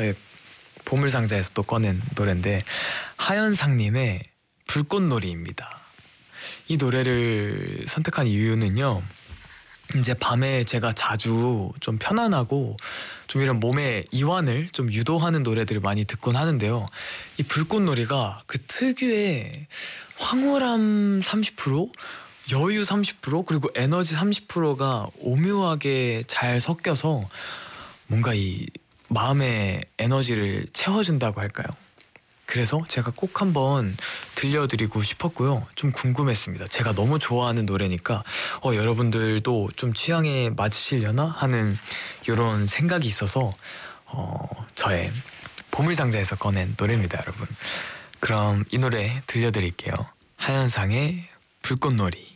저의 보물상자에서 또 꺼낸 노래인데 하현상님의 불꽃놀이입니다. 이 노래를 선택한 이유는요, 이제 밤에 제가 자주 좀 편안하고 좀 이런 몸의 이완을 좀 유도하는 노래들을 많이 듣곤 하는데요, 이 불꽃놀이가 그 특유의 황홀함 30%, 여유 30%, 그리고 에너지 30%가 오묘하게 잘 섞여서 뭔가 이 마음의 에너지를 채워준다고 할까요? 그래서 제가 꼭 한번 들려드리고 싶었고요. 좀 궁금했습니다. 제가 너무 좋아하는 노래니까 여러분들도 좀 취향에 맞으시려나 하는 이런 생각이 있어서 저의 보물상자에서 꺼낸 노래입니다, 여러분. 그럼 이 노래 들려드릴게요. 하현상의 불꽃놀이.